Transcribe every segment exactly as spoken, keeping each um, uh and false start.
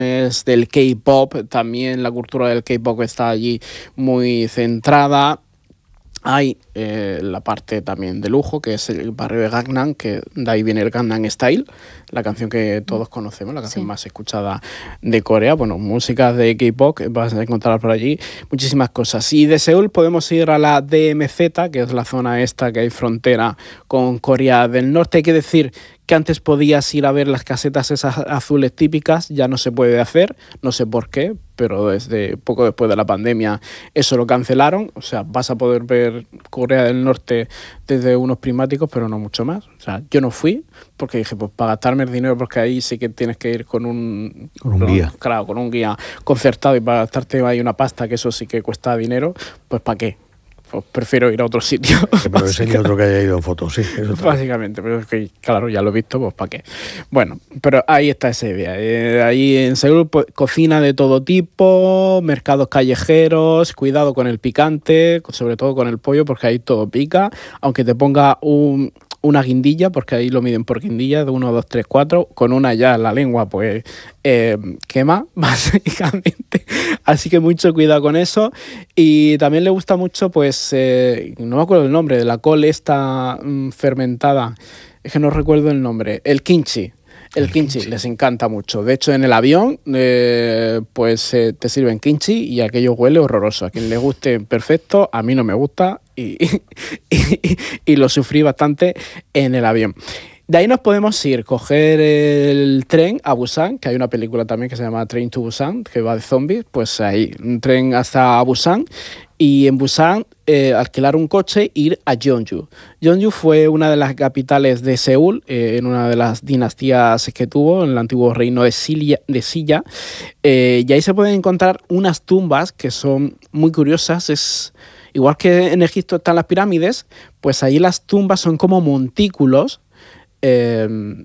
del K-pop, también la cultura del K-pop está allí muy centrada. Hay eh, la parte también de lujo, que es el barrio de Gangnam, que de ahí viene el Gangnam Style, la canción que todos conocemos, la canción sí. más escuchada de Corea. Bueno, música de K-pop, vas a encontrar por allí muchísimas cosas. Y de Seúl podemos ir a la D M Z, que es la zona esta que hay frontera con Corea del Norte. Hay que decir que antes podías ir a ver las casetas esas azules típicas, ya no se puede hacer, no sé por qué, pero desde poco después de la pandemia eso lo cancelaron. O sea, vas a poder ver Corea del Norte desde unos prismáticos, pero no mucho más. O sea, yo no fui porque dije, pues para gastarme el dinero, porque ahí sí que tienes que ir con un, con un con, guía. Claro, con un guía concertado, y para gastarte ahí una pasta, que eso sí que cuesta dinero, pues ¿para qué? Pues prefiero ir a otro sitio. Que me lo enseñe otro que haya ido en fotos, sí. Eso básicamente, pero es que, claro, ya lo he visto, pues ¿para qué? Bueno, pero ahí está esa idea. Eh, ahí en Seúl, pues, cocina de todo tipo, mercados callejeros, cuidado con el picante, sobre todo con el pollo, porque ahí todo pica, aunque te ponga un... una guindilla, porque ahí lo miden por guindilla, de uno, dos, tres, cuatro, con una ya la lengua pues eh, quema, básicamente. Así que mucho cuidado con eso. Y también le gusta mucho, pues, eh, no me acuerdo el nombre, de la col esta mmm, fermentada, es que no recuerdo el nombre, el kimchi. El, el kimchi, kimchi les encanta mucho. De hecho, en el avión, eh, pues eh, te sirven kimchi y aquello huele horroroso. A quien le guste, perfecto. A mí no me gusta y, y, y lo sufrí bastante en el avión. De ahí nos podemos ir, coger el tren a Busan, que hay una película también que se llama Train to Busan, que va de zombies. Pues ahí, un tren hasta Busan. Y en Busan, eh, alquilar un coche e ir a Jeonju. Jeonju fue una de las capitales de Seúl, eh, en una de las dinastías que tuvo, en el antiguo reino de Silla. De Silla. Eh, y ahí se pueden encontrar unas tumbas que son muy curiosas. Es igual que en Egipto están las pirámides, pues ahí las tumbas son como montículos eh,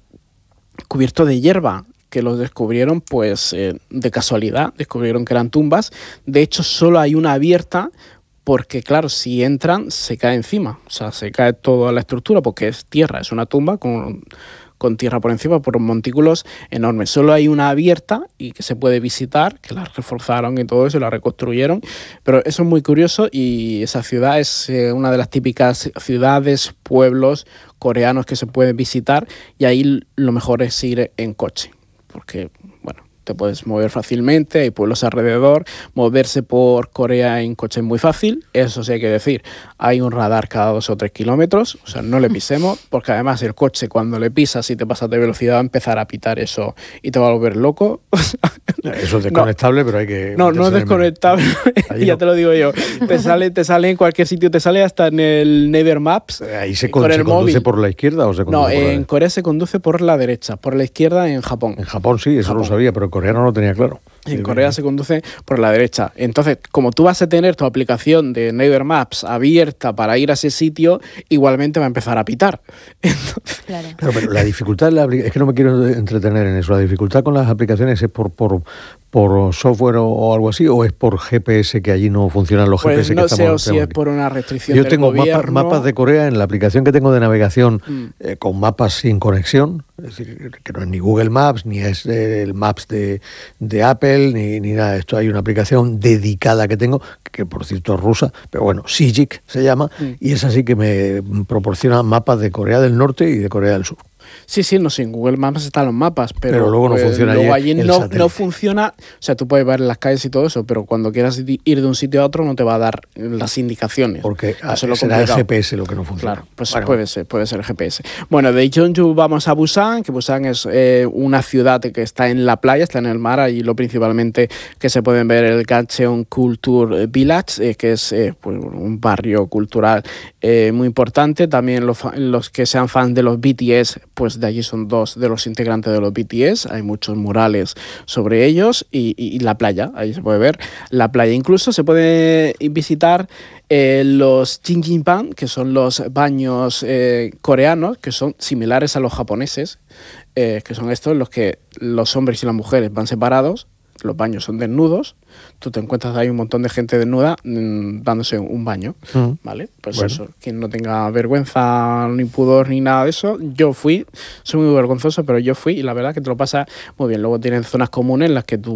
cubiertos de hierba, que los descubrieron pues eh, de casualidad, descubrieron que eran tumbas. De hecho, solo hay una abierta porque, claro, si entran se cae encima, o sea, se cae toda la estructura porque es tierra, es una tumba con, con tierra por encima, por montículos enormes. Solo hay una abierta y que se puede visitar, que la reforzaron y todo eso, la reconstruyeron, pero eso es muy curioso. Y esa ciudad es eh, una de las típicas ciudades, pueblos coreanos que se pueden visitar, y ahí lo mejor es ir en coche, porque, bueno, te puedes mover fácilmente, hay pueblos alrededor, moverse por Corea en coche es muy fácil, eso sí hay que decir, hay un radar cada dos o tres kilómetros, o sea, no le pisemos, porque además el coche cuando le pisas y te pasas de velocidad va a empezar a pitar eso y te va a volver loco. Eso es desconectable, no, pero hay que... No, no es desconectable, ya no. Te lo digo yo, te sale, te sale en cualquier sitio, te sale hasta en el Naver Maps. ¿Ahí se, con, con el ¿se conduce móvil. por la izquierda o se conduce no, por la en Corea se conduce por la derecha, por la izquierda en Japón. En Japón sí, eso Japón. lo sabía, pero en Corea no lo tenía claro. En Corea se conduce por la derecha. Entonces, como tú vas a tener tu aplicación de Naver Maps abierta para ir a ese sitio, igualmente va a empezar a pitar. Entonces... Claro. Claro, pero la dificultad, la, es que no me quiero entretener en eso, la dificultad con las aplicaciones es por, por, por software o, o algo así, o es por G P S, que allí no funcionan los pues G P S no que sé estamos... o si es por una restricción Yo del tengo gobierno. Mapa, mapas de Corea en la aplicación que tengo de navegación, mm. eh, con mapas sin conexión, es decir, que no es ni Google Maps, ni es eh, el Maps de, de Apple, ni, ni nada de esto. Hay una aplicación dedicada que tengo, que por cierto es rusa, pero bueno, Sijik se llama, mm. y es así que me proporciona mapas de Corea del Norte y de Corea del Sur. Sí, sí, no sé, en Google Maps están los mapas, pero, pero luego no pues, funciona luego allí, allí no, no funciona, o sea, tú puedes ver las calles y todo eso, pero cuando quieras ir de un sitio a otro no te va a dar las indicaciones. Porque eso es lo será el G P S lo que no funciona. Claro, pues bueno. puede ser, puede ser el G P S. Bueno, de Jeonju vamos a Busan, que Busan es eh, una ciudad que está en la playa, está en el mar, y lo principalmente que se pueden ver el Gangcheon Culture Village, eh, que es eh, pues, un barrio cultural eh, muy importante. También los, los que sean fans de los B T S, pues de allí son dos de los integrantes de los B T S, hay muchos murales sobre ellos, y, y, y la playa, ahí se puede ver la playa. Incluso se puede visitar eh, los Jinjinban, que son los baños eh, coreanos, que son similares a los japoneses, eh, que son estos los que los hombres y las mujeres van separados, los baños son desnudos, tú te encuentras ahí un montón de gente desnuda mmm, dándose un baño, mm. ¿vale? Pues bueno. Eso, quien no tenga vergüenza, ni pudor, ni nada de eso. Yo fui, soy muy vergonzoso, pero yo fui y la verdad que te lo pasas muy bien. Luego tienen zonas comunes en las que tú